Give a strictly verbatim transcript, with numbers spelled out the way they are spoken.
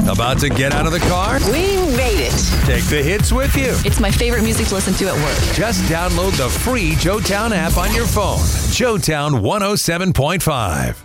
About to get out of the car? We made it. Take the hits with you. It's my favorite music to listen to at work. Just download the free Joetown app on your phone. Joetown one oh seven point five.